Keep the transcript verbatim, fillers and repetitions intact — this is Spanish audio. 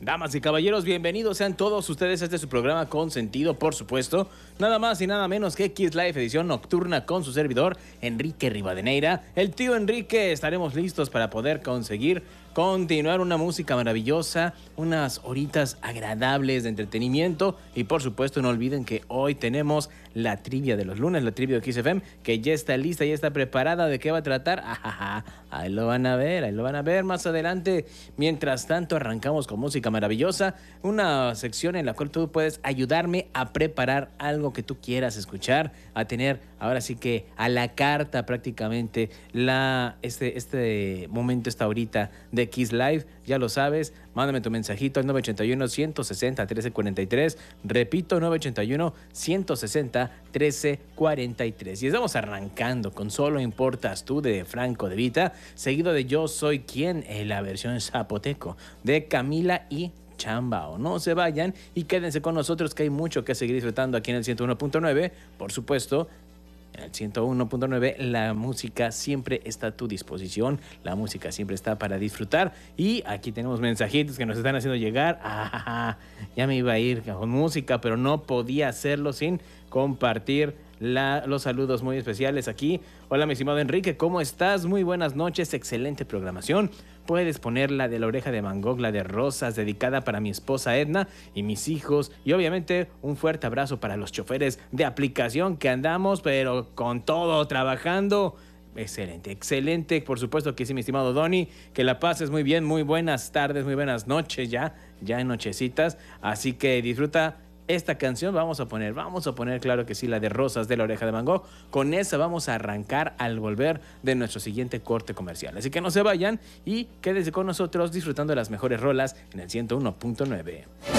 Damas y caballeros, bienvenidos sean todos ustedes a este su programa Consentido, por supuesto. Nada más y nada menos que Kiss Live edición nocturna con su servidor, Enrique Rivadeneira. El tío Enrique, estaremos listos para poder conseguir continuar una música maravillosa, unas horitas agradables de entretenimiento. Y por supuesto, no olviden que hoy tenemos la trivia de los lunes, la trivia de Kiss F M, que ya está lista, ya está preparada. ¿De qué va a tratar? Ajaja, ahí lo van a ver, ahí lo van a ver más adelante. Mientras tanto, arrancamos con música maravillosa, una sección en la cual tú puedes ayudarme a preparar algo que tú quieras escuchar, a tener ahora sí que a la carta prácticamente la, este, este momento, esta horita de Kiss Live. Ya lo sabes, mándame tu mensajito al nueve ocho uno, uno seis cero, uno tres cuatro tres. Repito, nueve ocho uno, uno seis cero, uno tres cuatro tres. Y estamos arrancando con Solo Importas Tú de Franco De Vita, seguido de Yo Soy Quien, en la versión zapoteco de Camila y Chambao. No se vayan y quédense con nosotros, que hay mucho que seguir disfrutando aquí en el ciento uno punto nueve. Por supuesto, en el ciento uno punto nueve la música siempre está a tu disposición, la música siempre está para disfrutar. Y aquí tenemos mensajitos que nos están haciendo llegar. Ah, ya me iba a ir con música, pero no podía hacerlo sin compartir La, los saludos muy especiales aquí. Hola, mi estimado Enrique, ¿cómo estás? Muy buenas noches, excelente programación. Puedes poner la de La Oreja de Van Gogh, la de Rosas, dedicada para mi esposa Edna y mis hijos. Y obviamente un fuerte abrazo para los choferes de aplicación que andamos, pero con todo, trabajando. Excelente, excelente. Por supuesto que sí, mi estimado Donny. Que la pases muy bien, muy buenas tardes, muy buenas noches ya, ya en nochecitas. Así que disfruta esta canción. Vamos a poner, vamos a poner, claro que sí, la de Rosas de La Oreja de Van Gogh. Con esa vamos a arrancar al volver de nuestro siguiente corte comercial. Así que no se vayan y quédense con nosotros disfrutando de las mejores rolas en el ciento uno punto nueve.